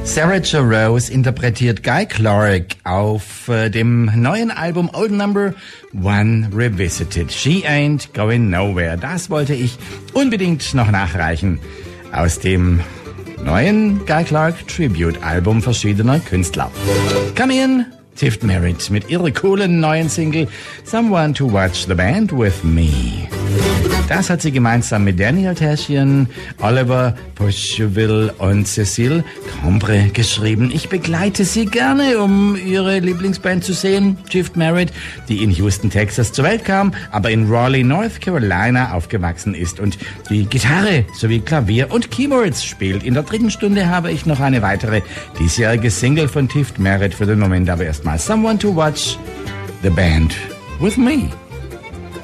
Sarah Jo Rose interpretiert Guy Clark auf dem neuen Album Old Number One Revisited. She Ain't Going Nowhere. Das wollte ich unbedingt noch nachreichen aus dem neuen Guy Clark Tribute Album verschiedener Künstler. Come in, Tift Merritt mit ihrer coolen neuen Single Someone to Watch the Band with Me. Das hat sie gemeinsam mit Daniel Tashian, Oliver Pocheville und Cecile Combre geschrieben. Ich begleite sie gerne, um ihre Lieblingsband zu sehen, Tift Merritt, die in Houston, Texas zur Welt kam, aber in Raleigh, North Carolina aufgewachsen ist und die Gitarre sowie Klavier und Keyboards spielt. In der dritten Stunde habe ich noch eine weitere diesjährige Single von Tift Merritt, für den Moment aber erstmal Someone to Watch the Band with Me.